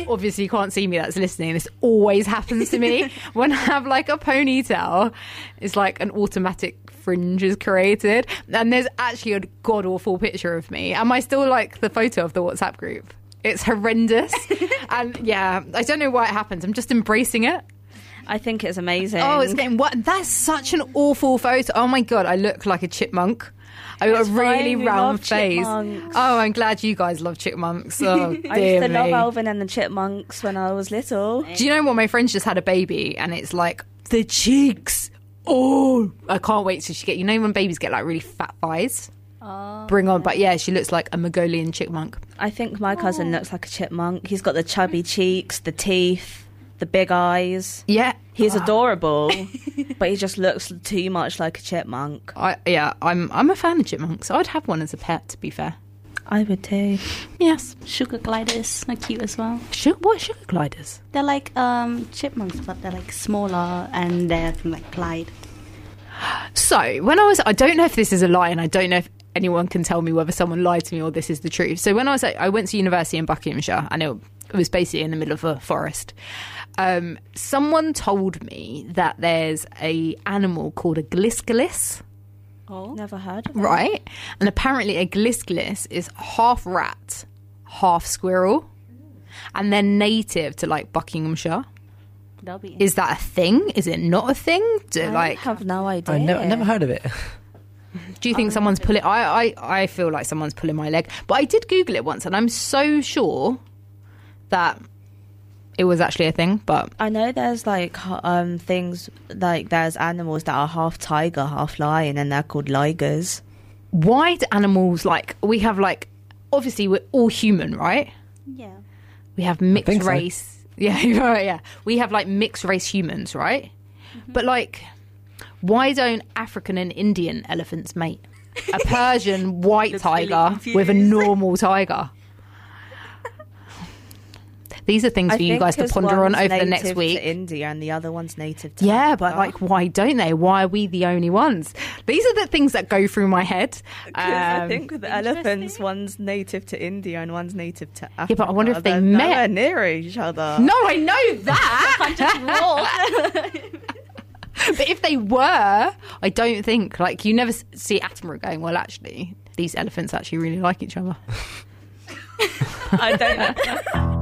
obviously you can't see me that's listening, this always happens to me. When I have like a ponytail, it's like an automatic fringe is created. And there's actually a god-awful picture of me. Am I still like the photo of the WhatsApp group? It's horrendous. And yeah, I don't know why it happens. I'm just embracing it. I think it's amazing. Oh, it's getting what? That's such an awful photo. Oh my God, I look like a chipmunk. I've got a really round face. Chipmunks. Oh, I'm glad you guys love chipmunks. Oh, dear I used to love me. Alvin and the Chipmunks when I was little. Do you know what? My friend's just had a baby and it's like the cheeks. Oh, I can't wait till she get. You know when babies get like really fat thighs? Oh, Bring on. But yeah, she looks like a Mongolian chipmunk. I think my cousin looks like a chipmunk. He's got the chubby cheeks, the teeth, the big eyes. Yeah. He's adorable, but he just looks too much like a chipmunk. I'm a fan of chipmunks. I'd have one as a pet, to be fair. I would too. Yes. Sugar gliders are cute as well. What are sugar gliders? They're like chipmunks, but they're like smaller and they're like glide. So I don't know if this is a lie, and I don't know if anyone can tell me whether someone lied to me or this is the truth. So when I went to university in Buckinghamshire, and it was basically in the middle of a forest. Someone told me that there's a animal called a gliscelis. Oh, never heard of it. Right? And apparently a gliscelis is half rat, half squirrel, and they're native to like Buckinghamshire. Is that a thing? Is it not a thing? I have no idea. I never heard of it. Do you think someone's pulling? I feel like someone's pulling my leg. But I did Google it once, and I'm so sure that it was actually a thing. But I know there's like things like there's animals that are half tiger, half lion, and they're called ligers. Why do animals we have obviously we're all human, right? Yeah. We have mixed so. race. Yeah, right, yeah. We have mixed race humans, right? Mm-hmm. But why don't African and Indian elephants mate? A Persian white tiger with a normal tiger. These are things for you guys to ponder on over the next week. To India and the other one's native to Yeah, Africa. but why don't they? Why are we the only ones? These are the things that go through my head. I think with the elephants, one's native to India and one's native to Africa. Yeah, but I wonder if they They're met. nowhere near each other. No, I know that. But if they were, I don't think you never see Attenborough going, well, actually, these elephants actually really like each other. I don't know.